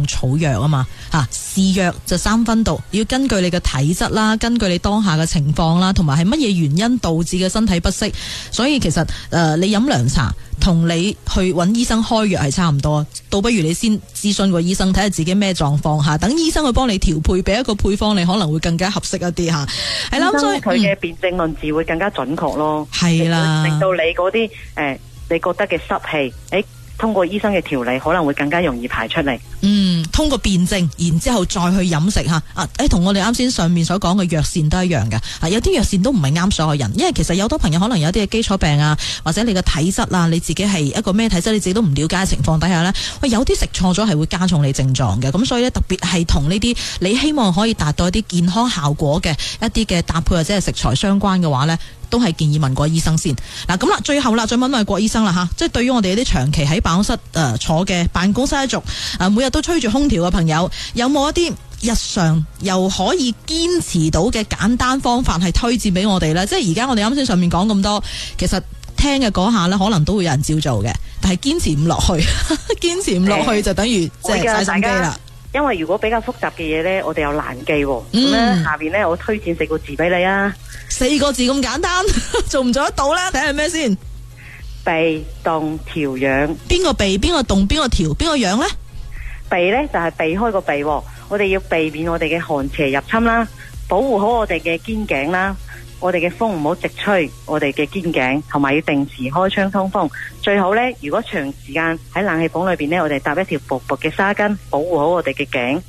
草藥啊嘛，試藥就3分毒，要根據你嘅體質啦，根據你當下嘅情況啦，同埋係乜嘢原因導致嘅身體不適，所以其實你飲涼茶同你去揾醫生開藥係差唔多，倒不如你先諮詢個醫生睇下自己咩狀況吓，等醫生去幫你調配，俾一個配方你可能會更加合適一啲吓。係啦，所以佢嘅辨證論治會更加準確咯。 係啦， 令到你嗰啲你覺得嘅濕氣，通過醫生嘅調理可能會更加容易排出嚟。 通過辨證，然之後再去飲食吓。同我哋啱先上面所講嘅藥膳都一樣嘅。有啲藥膳都唔係啱所有人，因為其實有好多朋友可能有啲嘅基礎病啊，或者你嘅體質啊，你自己係一個咩體質，你自己都唔了解嘅情況底下呢，有啲食錯咗係會加重你症狀嘅。咁所以呢，特別係同呢啲你希望可以達到一啲健康效果嘅一啲嘅搭配或者係食材相關嘅話呢，都係建議問過醫生先。咁啦，最後啦，再問郭醫生啦吓，即係對於我哋啲長期喺辦公室坐嘅辦公室一族，每日都吹住空調嘅朋友，有冇一啲日常又可以堅持到嘅簡單方法係推薦俾我哋呢？即係而家我哋啱先上面講咁多，其實聽嘅嗰下呢，可能都會有人照做嘅，但係堅持唔落去，堅持唔落去就等於即係嘥心機啦。 因為如果比較複雜嘅嘢呢，我哋又難記喎。咁咧，下邊呢，我推薦4個字俾你啊。 4個字咁簡單，做唔做得到呢？睇下咩先？ 避動調養。邊個避？邊個動？邊個調？邊個養呢？ 避呢就係避開個避，我哋要避免我哋嘅寒邪入侵啦，保護好我哋嘅肩頸啦，我哋嘅風唔好直吹我哋嘅肩頸，同埋要定時開窗通風。最好呢，如果長時間喺冷氣房裏邊呢，我哋搭一條薄薄嘅紗巾，保護好我哋嘅頸。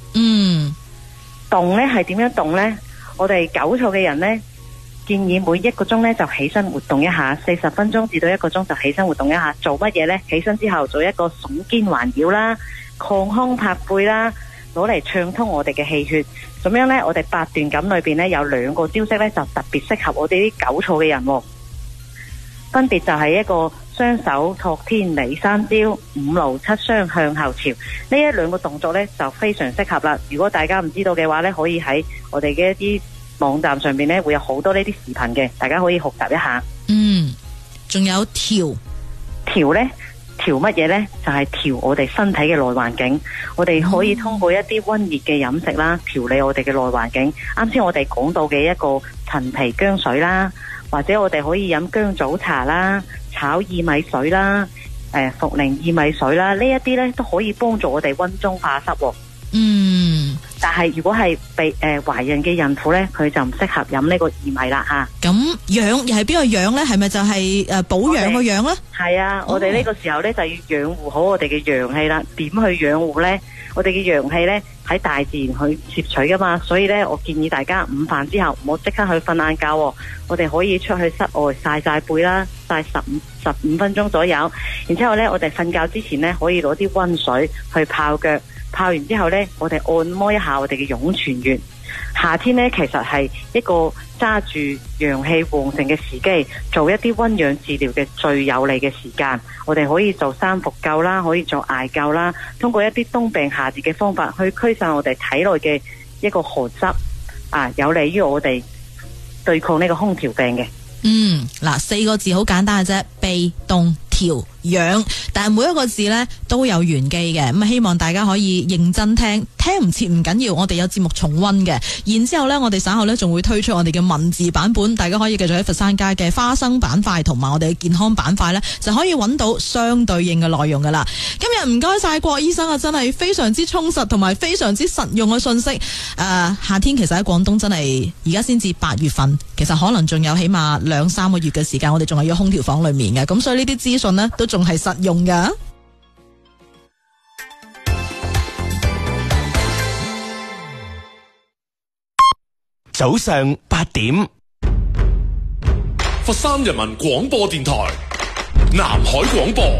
動呢係點樣動呢？我哋久坐嘅人呢，建議每1個鐘呢就起身活動一下，40分鐘至到1個鐘就起身活動一下。做乜嘢呢？起身之後做一個聳肩環繞啦，擴胸拍背啦，攞嚟暢通我哋嘅氣血。咁樣呢，我哋8段錦裏邊呢，有2個招式呢，就特別適合我哋啲久坐嘅人，分別就係一個雙手托天理三招，5勞7傷向後朝。呢2個動作呢，就非常適合啦。如果大家唔知道嘅話呢，可以喺我哋嘅一啲網站上面呢，會有好多呢啲視頻嘅，大家可以學習一下。 仲有調呢？調乜嘢呢？就係調我哋身體嘅內環境。我哋可以通過一啲溫熱嘅飲食啦，調理我哋嘅內環境。啱先我哋講到嘅一個陳皮薑水啦，或者我哋可以飲薑棗茶啦、炒薏米水啦、茯苓薏米水啦，呢一啲呢都可以幫助我哋溫中化濕。但係如果係被懷孕嘅孕婦呢，佢就唔適合飲呢個薏米啦吓。咁養又係邊個養呢？係咪就係保養個養呢？ 係啊，我哋呢個時候呢，就要養護好我哋嘅陽氣啦。點去養護呢？我哋嘅陽氣呢，喺大自然去攝取噶嘛，所以呢，我建議大家午飯之後唔好即刻去瞓晏覺，我哋可以出去室外曬背啦，曬15分鐘左右。然之後呢，我哋瞓覺之前呢，可以攞啲溫水去泡腳。泡完之後呢，我哋按摩一下我哋嘅湧泉穴。夏天呢，其實係一個揸住陽氣旺盛嘅時機，做一啲溫養治療嘅最有利嘅時間。我哋可以做三伏灸啦，可以做艾灸啦，通過一啲冬病夏治嘅方法去驅散我哋體內嘅一個寒濕，有利於我哋對抗呢個空調病嘅。 4個字好簡單嘅啫，避動調養，但係每一個字呢都有玄機嘅，咁希望大家可以認真聽唔切唔緊要，我哋有節目重溫嘅，然之後呢我哋稍後呢仲會推出我哋嘅文字版本，大家可以繼續喺佛山街嘅花生板塊同埋我哋嘅健康板塊呢，就可以揾到相對應嘅內容噶啦。今日唔該晒郭醫生啊，真係非常之充實同埋非常之實用嘅信息。夏天其實喺廣東真係而家先至8月份，其實可能仲有起碼2-3個月嘅時間，我哋仲係要空調房裏面嘅，咁所以呢啲資訊呢都仲係實用噶。 早上8點， 佛山人民廣播電台南海廣播。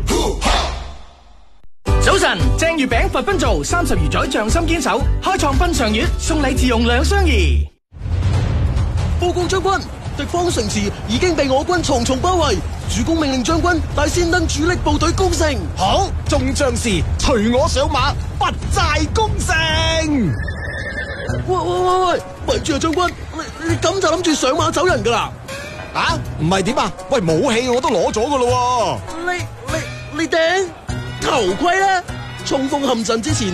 早晨，正月餅佛賓做30餘載匠心堅守，開創賓上月，送禮自用2相宜。 報告將軍，敵方城池已經被我軍重重包圍，主公命令將軍帶先登主力部隊攻城。 好，眾將士隨我上馬，不寨攻城。 喂，咪住啊，將軍，你咁就諗住上馬走人噶啦？ 唔係點啊？喂，武器我都攞咗噶咯。 你頂頭盔咧，衝鋒陷陣之前